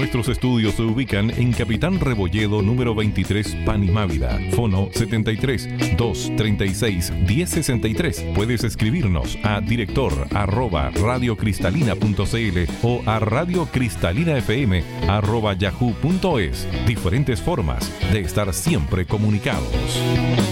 Nuestros estudios se ubican en Capitán Rebolledo, número 23, Panimávida. Fono 73-236-1063. Puedes escribirnos a director@radiocristalina.cl o a radiocristalinafm@yahoo.es. Diferentes formas de estar siempre comunicados.